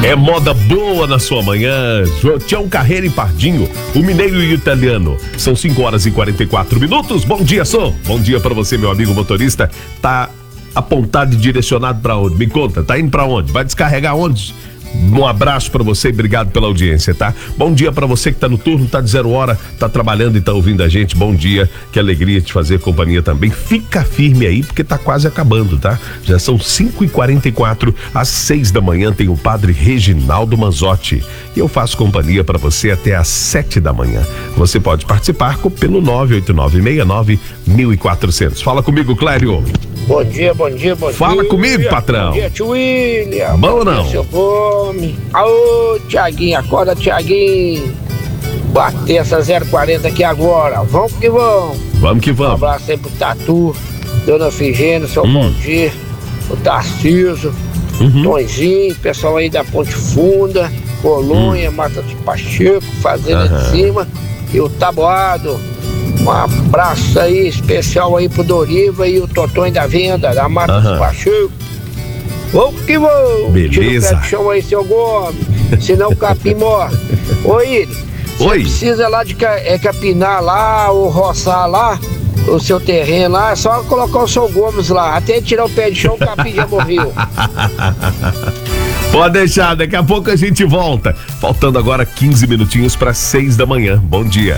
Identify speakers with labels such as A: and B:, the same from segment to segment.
A: É moda boa na sua manhã. Tião Carreira e Pardinho, o mineiro e o italiano. São 5h44. Bom dia, Bom dia pra você, meu amigo motorista. Tá apontado e direcionado pra onde? Me conta, tá indo pra onde? Vai descarregar onde? Um abraço pra você e obrigado pela audiência, tá? Bom dia pra você que tá no turno, tá de 0 hora, tá trabalhando e tá ouvindo a gente. Bom dia, que alegria te fazer companhia também. Fica firme aí, porque tá quase acabando, tá? Já são 5h44, às 6 da manhã tem o padre Reginaldo Manzotti. E eu faço companhia pra você até às 7 da manhã. Você pode participar pelo 98969-1400. Fala comigo, Clério.
B: Bom dia.
A: Fala comigo, patrão.
B: Bom dia, tio William.
A: Bom ou não?
B: Seu Gomes. Aô, Tiaguinho, acorda, Tiaguinho. Bater essa 040 aqui agora. Vamos que vamos.
A: Vamos que
B: Um
A: vamos.
B: abraço aí pro Tatu, Dona Figênia, seu Bom Dia, o Tarcísio, Tonzinho, pessoal aí da Ponte Funda, Colônia, Mata de Pacheco, Fazenda de Cima e o Taboado. Um abraço aí especial aí pro Doriva e o Totonho da Venda, da Mata de Pacheco. Vamos que vamos.
A: Beleza.
B: Tira o pé do chão aí, seu Gomes, senão o capim morre. Oi, você precisa lá de capinar lá ou roçar lá o seu terreno lá, é só colocar o seu Gomes lá, até tirar o pé de chão o capim já morreu.
A: Pode deixar, daqui a pouco a gente volta. Faltando agora 15 minutinhos para 6 da manhã. Bom dia.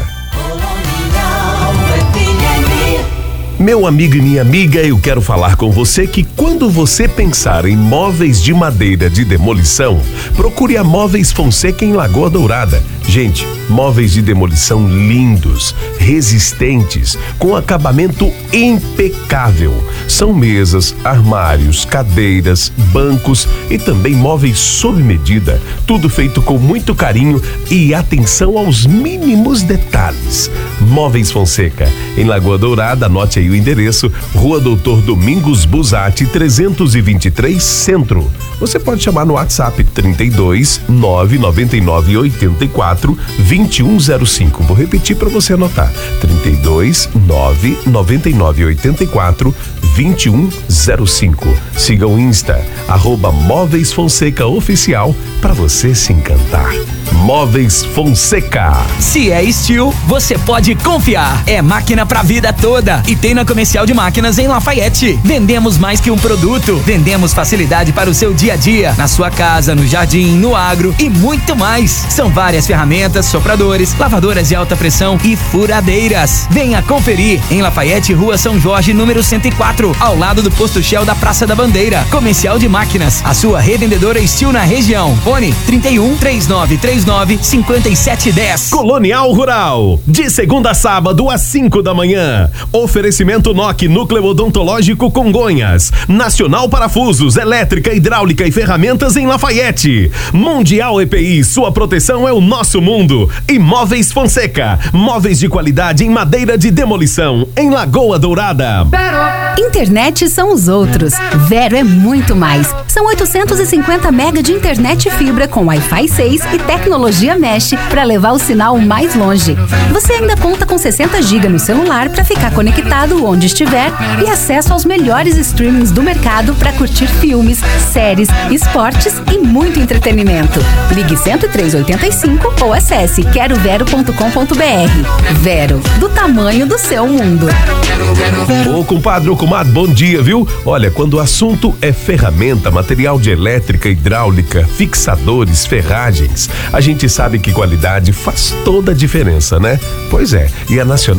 A: Meu amigo e minha amiga, eu quero falar com você que quando você pensar em móveis de madeira de demolição, procure a Móveis Fonseca em Lagoa Dourada. Gente, móveis de demolição lindos, resistentes, com acabamento impecável. São mesas, armários, cadeiras, bancos e também móveis sob medida. Tudo feito com muito carinho e atenção aos mínimos detalhes. Móveis Fonseca, em Lagoa Dourada, anote aí o endereço, Rua Doutor Domingos Busatti, 323 Centro. Você pode chamar no WhatsApp 32 999 84 2105. Vou repetir para você anotar. 32 999 84 2105. Siga o Insta, @Móveis Fonseca Oficial, para você se encantar. Móveis Fonseca.
C: Se é Steel, você pode confiar. É máquina pra vida toda. E tem na Comercial de Máquinas em Lafayette. Vendemos mais que um produto. Vendemos facilidade para o seu dia a dia. Na sua casa, no jardim, no agro e muito mais. São várias ferramentas, sopradores, lavadoras de alta pressão e furadeiras. Venha conferir. Em Lafayette, Rua São Jorge, número 104. Ao lado do Posto Shell da Praça da Bandeira. Comercial de Máquinas. A sua revendedora Steel na região. Fone 31 3939 5710.
A: Colonial Rural, de segunda a sábado às 5 da manhã. Oferecimento NOC, Núcleo Odontológico Congonhas. Nacional Parafusos, Elétrica, Hidráulica e Ferramentas em Lafayette. Mundial EPI, sua proteção é o nosso mundo. E Móveis Fonseca, móveis de qualidade em madeira de demolição em Lagoa Dourada.
D: Internet são os outros. Vero é muito mais. São 850 mega de internet fibra com Wi-Fi 6 e tecnologia Mesh para levar o sinal mais longe. Você ainda conta com 60 GB no celular para ficar conectado onde estiver e acesso aos melhores streamings do mercado para curtir filmes, séries, esportes e muito entretenimento. Ligue 10385 ou acesse querovero.com.br. Vero, do tamanho do seu mundo.
A: Ô compadre, ô comadre, bom dia, viu? Olha, quando o assunto é ferramenta, material de elétrica, hidráulica, fixadores, ferragens, a gente sabe que qualidade faz toda a diferença, né? Pois é, e a Nacional